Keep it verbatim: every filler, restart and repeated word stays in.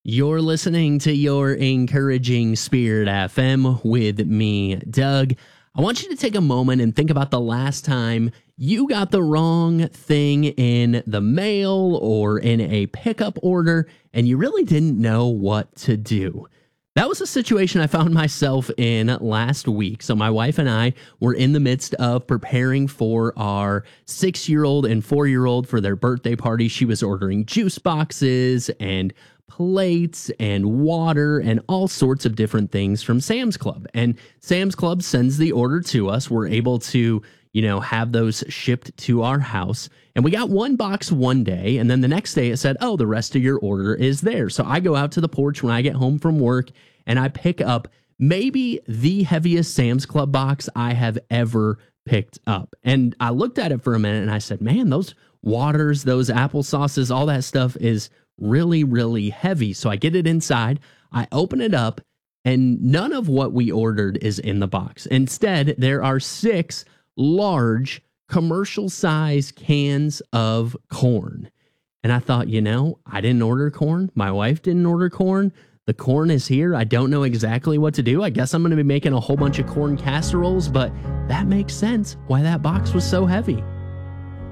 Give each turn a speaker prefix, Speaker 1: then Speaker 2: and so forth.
Speaker 1: You're listening to Your Encouraging Spirit F M with me, Doug. I want you to take a moment and think about the last time you got the wrong thing in the mail or in a pickup order and you really didn't know what to do. That was a situation I found myself in last week. So my wife and I were in the midst of preparing for our six-year-old and four-year-old for their birthday party. She was ordering juice boxes and plates and water and all sorts of different things from Sam's Club. And Sam's Club sends the order to us. We're able to, you know, have those shipped to our house. And we got one box one day, and then the next day it said, oh, the rest of your order is there. So I go out to the porch when I get home from work, and I pick up maybe the heaviest Sam's Club box I have ever picked up. And I looked at it for a minute, and I said, man, those waters, those apple sauces, all that stuff is really, really heavy. So I get it inside, I open it up, and none of what we ordered is in the box. Instead, there are six large commercial size cans of corn. And I thought, you know, I didn't order corn. My wife didn't order corn. The corn is here. I don't know exactly what to do. I guess I'm going to be making a whole bunch of corn casseroles, but that makes sense why that box was so heavy.